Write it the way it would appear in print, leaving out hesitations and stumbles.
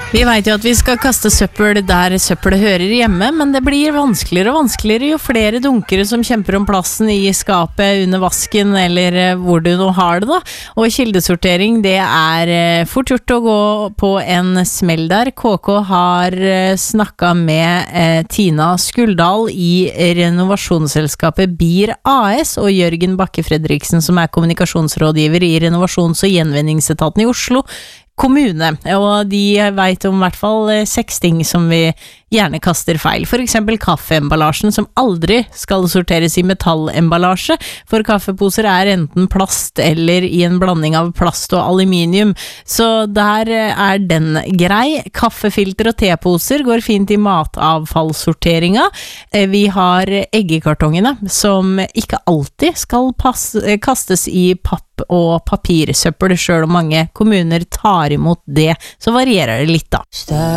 Vi vet jo at vi skal kaste søppel der søppelet hører hjemme, men det blir vanskeligere og vanskeligere jo flere dunkere som kjemper om plassen i skapet under vasken, eller hvor du nå har det da. Og kildesortering, det er fort gjort å gå på en smell der. KK har snakket med Tina Skuldal i renovasjonsselskapet BIR AS, og Jørgen Bakke Fredriksen, som er kommunikasjonsrådgiver i Renovasjons- og Gjenvinningsetaten i Oslo kommune, og de vet om I hvert fall 6 ting som vi gjerne kaster feil. For eksempel kaffeemballasjen som aldri skal sorteres i metallemballasje, for kaffeposer er enten plast eller i en blanding av plast og aluminium, så der er den grei. Kaffefilter og teposer går fint i matavfallssorteringa. Vi har eggekartongene som ikke alltid skal kastes i papp og papirsøppel, selv om mange kommuner tar imot det, så varierer det litt da.